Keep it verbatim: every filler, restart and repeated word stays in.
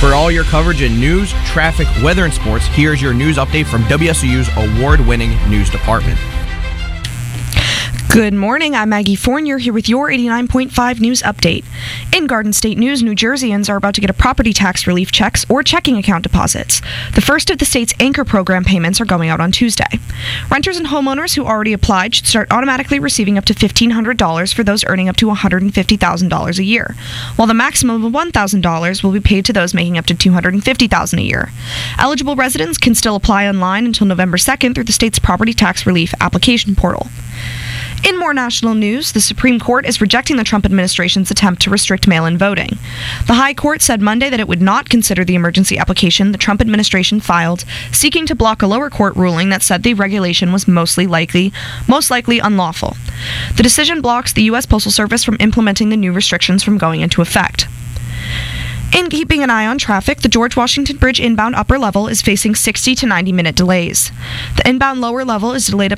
For all your coverage in news, traffic, weather, and sports, here's your news update from W S O U's award-winning news department. Good morning, I'm Maggie Fournier here with your eighty-nine point five News Update. In Garden State News, New Jerseyans are about to get a property tax relief checks or checking account deposits. The first of the state's anchor program payments are going out on Tuesday. Renters and homeowners who already applied should start automatically receiving up to fifteen hundred dollars for those earning up to one hundred fifty thousand dollars a year, while the maximum of one thousand dollars will be paid to those making up to two hundred fifty thousand dollars a year. Eligible residents can still apply online until November second through the state's property tax relief application portal. In more national news, the Supreme Court is rejecting the Trump administration's attempt to restrict mail-in voting. The High Court said Monday that it would not consider the emergency application the Trump administration filed, seeking to block a lower court ruling that said the regulation was mostly likely, most likely unlawful. The decision blocks the U S Postal Service from implementing the new restrictions from going into effect. In keeping an eye on traffic, the George Washington Bridge inbound upper level is facing sixty to ninety minute delays. The inbound lower level is delayed up